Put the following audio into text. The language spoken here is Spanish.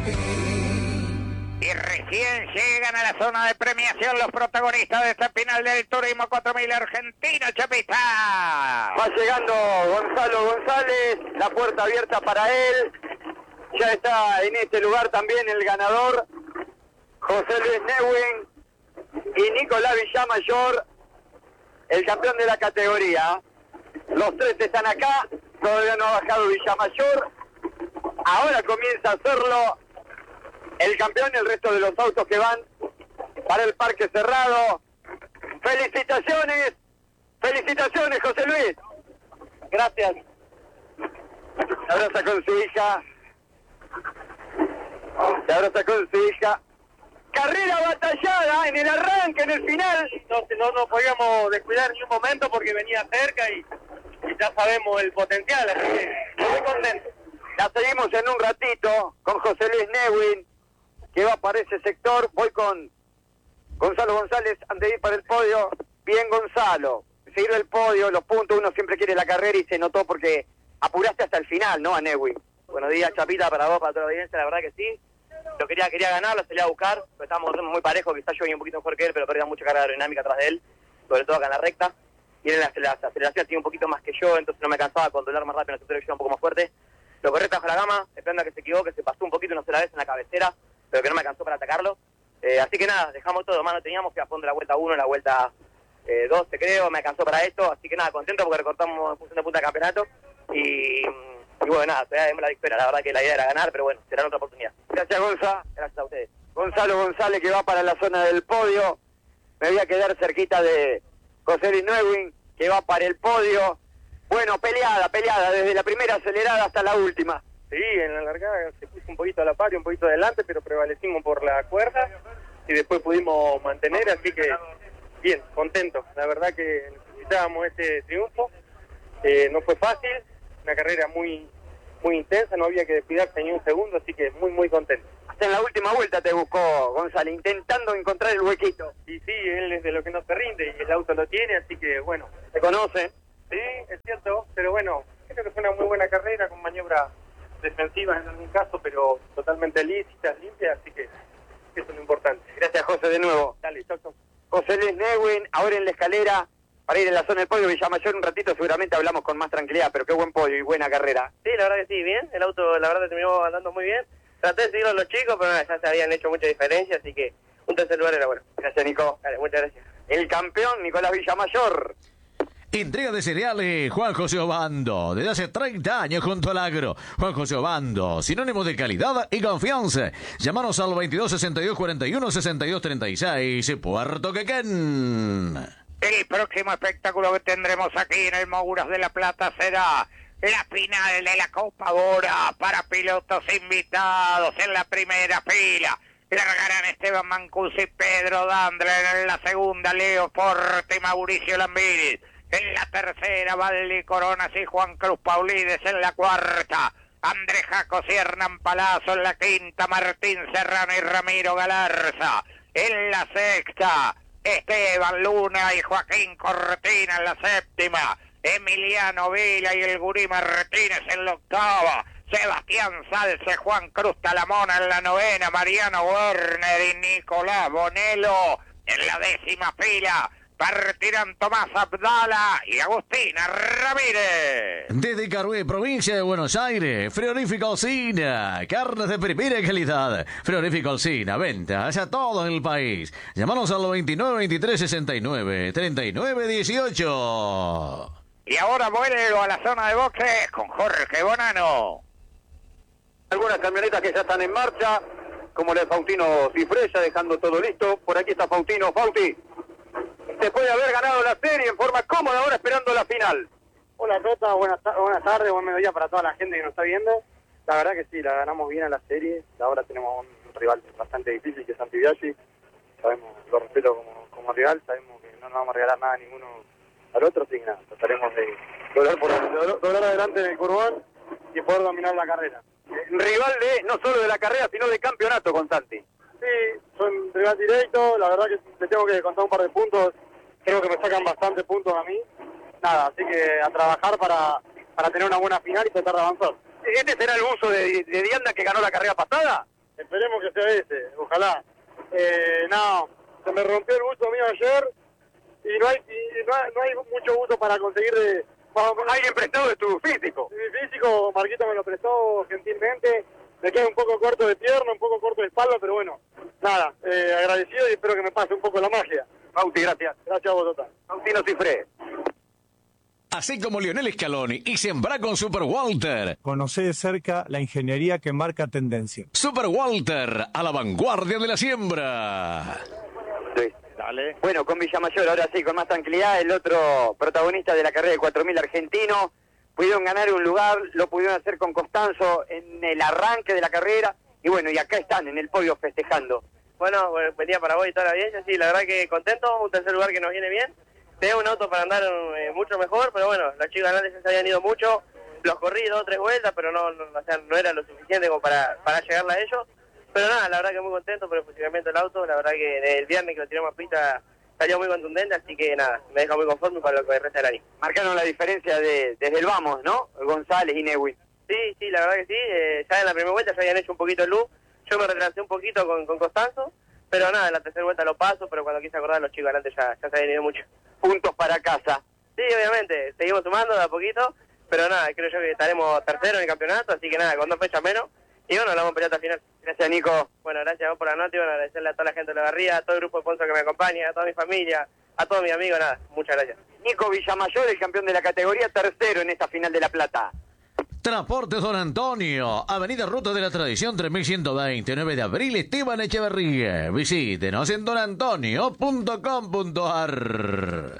Y recién llegan a la zona de premiación los protagonistas de esta final del Turismo 4000 argentino, Chapita. Va llegando Gonzalo González, la puerta abierta para él. Ya está en este lugar también el ganador, José Luis Neuwin y Nicolás Villamayor, el campeón de la categoría. Los tres están acá, todavía no ha bajado Villamayor. Ahora comienza a hacerlo el campeón y el resto de los autos que van para el parque cerrado. ¡Felicitaciones! ¡Felicitaciones, José Luis! Gracias. Se abraza con su hija. Se abraza con su hija. Carrera batallada en el arranque, en el final. No podíamos descuidar ni un momento porque venía cerca y ya sabemos el potencial, así que muy contento. La seguimos en un ratito con José Luis Neuwin, que va para ese sector. Voy con Gonzalo González antes de ir para el podio. Bien, Gonzalo. Seguir el podio, los puntos, uno siempre quiere la carrera y se notó porque apuraste hasta el final, ¿no? A Neuwin. Buenos días, Chapita, para vos, para toda la audiencia, la verdad que sí. Lo quería ganar, lo salí a buscar, pero estábamos muy parejos, quizás yo venía un poquito mejor que él, pero perdía mucha carga aerodinámica atrás de él, sobre todo acá en la recta. Y él en la aceleración tenía un poquito más que yo, entonces no me cansaba de controlar más rápido en el sector, yo era un poco más fuerte. Lo correcto bajo la gama, esperando a que se equivoque, se pasó un poquito una sola vez en la cabecera, pero que no me alcanzó para atacarlo. Así que nada, dejamos todo, más no teníamos, fui a fondo la vuelta 1, la vuelta 12 creo, me alcanzó para esto, así que nada, contento porque recortamos en función de punta de campeonato y bueno, nada, todavía tenemos la victoria, la verdad que la idea era ganar, pero bueno, será otra oportunidad. Gracias, Gonza. Gracias a ustedes. Gonzalo González, que va para la zona del podio. Me voy a quedar cerquita de José Luis Neuwin, que va para el podio. Bueno, peleada, desde la primera acelerada hasta la última. Sí, en la largada se puso un poquito a la par y un poquito adelante, pero prevalecimos por la cuerda y después pudimos mantener, así que bien, contento. La verdad que necesitábamos este triunfo, no fue fácil, una carrera muy intensa, no había que descuidarse ni un segundo, así que muy contento. Hasta en la última vuelta te buscó Gonzalo, intentando encontrar el huequito. Y sí, él es de lo que no se rinde y el auto lo tiene, así que bueno. ¿Te conocen? Sí, es cierto, pero bueno, creo que fue una muy buena carrera con maniobras defensivas en algún caso, pero totalmente lícitas, limpias, así que eso es lo importante. Gracias, José, de nuevo. Dale, chau. José Luis Neuwin, ahora en la escalera, para ir en la zona del podio. Villamayor un ratito seguramente hablamos con más tranquilidad, pero qué buen podio y buena carrera. Sí, la verdad que sí, bien, el auto la verdad terminó andando muy bien. Traté de seguirlo a los chicos, pero ya se habían hecho mucha diferencia, así que un tercer lugar era bueno. Gracias, Nico. Dale, muchas gracias. El campeón, Nicolás Villamayor. Entrega de cereales Juan José Obando, desde hace 30 años junto al agro. Juan José Obando, sinónimo de calidad y confianza. Llámanos al 22 62 41 62 36, Puerto Quequén. El próximo espectáculo que tendremos aquí en el Mouras de la Plata será la final de la Copa Bora para pilotos invitados en la primera fila. Largarán Esteban Mancuso y Pedro Dandler, en la segunda Leo Porte y Mauricio Lambiris, en la tercera Valdi Coronas y Juan Cruz Paulides, en la cuarta Andrés Jacos y Hernán Palazzo, en la quinta Martín Serrano y Ramiro Galarza, en la sexta Esteban Luna y Joaquín Cortina, en la séptima Emiliano Vila y el Gurí Martínez, en la octava Sebastián Salce, Juan Cruz Talamona, en la novena Mariano Werner y Nicolás Bonello, en la décima fila partirán Tomás Abdala y Agustina Ramírez. Desde Carué, provincia de Buenos Aires, Frigorífico Alsina, carnes de primera calidad. Frigorífico Alsina, venta hacia todo el país. Llámanos al 29 23 69 39 18. Y ahora vuelvo a la zona de boxes con Jorge Bonano. Algunas camionetas que ya están en marcha, como la de Faustino Cifresa, dejando todo listo. Por aquí está Faustino. Fausti, después de haber ganado la serie en forma cómoda, ahora esperando la final. Hola Tota, buenas tardes, buen mediodía para toda la gente que nos está viendo. La verdad que sí, la ganamos bien a la serie. Ahora tenemos un rival bastante difícil que es Santibiaggi. Sabemos, lo respeto como rival, sabemos que no nos vamos a regalar nada ninguno al otro, así que nada, trataremos de doblar adelante en el Curbán y poder dominar la carrera. Rival de, no solo de la carrera, sino de campeonato, Constanti. Sí, son rival directo, la verdad que le tengo que contar un par de puntos, creo que me sacan bastante puntos a mí. Nada, así que a trabajar para tener una buena final y tratar de avanzar. ¿Este será el uso de Dianda que ganó la carrera pasada? Esperemos que sea ese, ojalá. No, se me rompió el buzo mío ayer y no hay mucho buzo para conseguir de... ¿Alguien prestado de tu físico? Mi físico, Marquito me lo prestó gentilmente. Me queda un poco corto de pierna, un poco corto de espalda, pero bueno, nada, agradecido y espero que me pase un poco la magia. Bauti, gracias. Gracias a vos, Tota. Faustino Cifré. Así como Lionel Scaloni y sembra con Super Walter. Conocé de cerca la ingeniería que marca tendencia. Super Walter, a la vanguardia de la siembra. Sí. Dale. Bueno, con Villamayor, ahora sí, con más tranquilidad, el otro protagonista de la carrera de 4000 argentino. Pudieron ganar un lugar, lo pudieron hacer con Costanzo en el arranque de la carrera. Y bueno, y acá están en el podio festejando. Bueno, venía para vos y toda la audiencia, sí, la verdad que contento, un tercer lugar que nos viene bien. Tenía un auto para andar mucho mejor, pero bueno, los chicos ganantes se habían ido mucho, los corrí 2 o 3 vueltas, pero no era lo suficiente como para llegarle a ellos. Pero nada, la verdad que muy contento por el funcionamiento del auto, la verdad que el viernes que lo tiramos a pista salió muy contundente, así que nada, me deja muy conforme para lo que resta del año. Marcaron la diferencia desde el vamos, ¿no? González y Neuwin. Sí, la verdad que sí, ya en la primera vuelta ya habían hecho un poquito el loop, yo me retrasé un poquito con Costanzo, pero nada, en la tercera vuelta lo paso, pero cuando quise acordar los chicos adelante ya se habían ido mucho. Puntos para casa. Sí, obviamente, seguimos sumando de a poquito, pero nada, creo yo que estaremos tercero en el campeonato, así que nada, con 2 fechas menos, y bueno, la vamos a pelear hasta el final. Gracias, Nico. Bueno, gracias a vos por la nota y bueno, agradecerle a toda la gente de la barría, a todo el grupo de sponsors que me acompaña, a toda mi familia, a todos mis amigos, nada, muchas gracias. Nico Villamayor, el campeón de la categoría, tercero en esta final de La Plata. Transportes Don Antonio, Avenida Ruta de la Tradición 3120, 9 de abril, Esteban Echeverría. Visítenos en donantonio.com.ar.